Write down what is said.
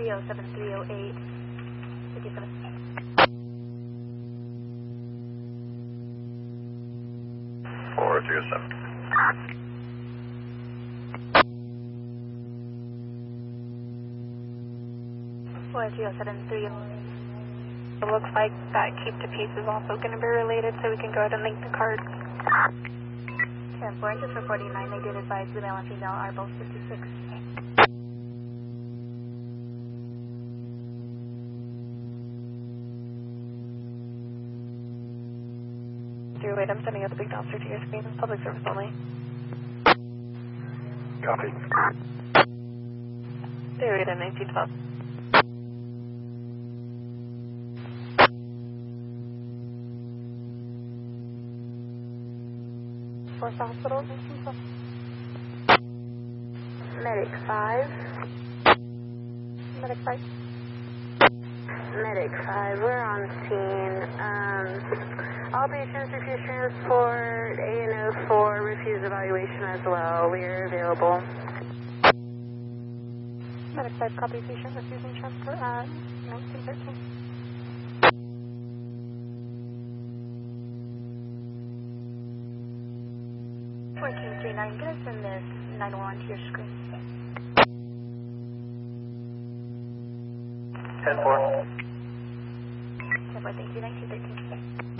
307-308. 57. 407. It looks like that keep to piece is also going to be related, so we can go ahead and link the card. 10-4, just for 49, they did advise the male and female are both 56. Wait, I'm sending out the big downstairs to your screen. Public service only. Copy. 308 and 1912. Force Hospital, 1912. Medic 5. Medic 5. Medic 5, we're on scene. All patients refuse transport, ANO 4 refuse evaluation as well. We are available. Medic 5, copy, patient refusing transport at 1913. 1439, get us in this 911 to your screen. 10-4. 10-4, thank you, 1913.